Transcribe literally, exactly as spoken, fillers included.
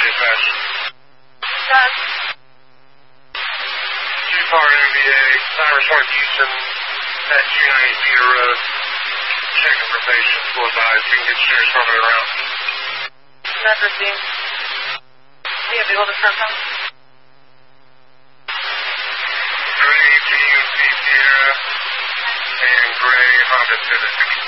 dispatch. Got it. Two-part M V A, Cyrus Park, Houston, at two ninety Cedar Road. Checking for patients, full advice. You can get serious from it around. Never seen. Do you have the oldest front phone? three G U P Sierra and Gray Honda Civic.